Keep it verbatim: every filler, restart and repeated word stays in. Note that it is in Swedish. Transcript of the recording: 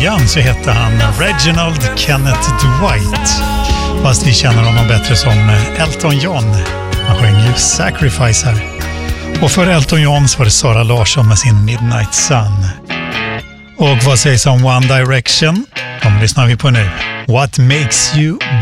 början så hette han Reginald Kenneth Dwight. Fast vi känner honom bättre som Elton John. Han sjöng ju Sacrifice här. Och för Elton John så var det Sara Larsson med sin Midnight Sun. Och vad sägs om One Direction? De lyssnar vi på nu. What makes you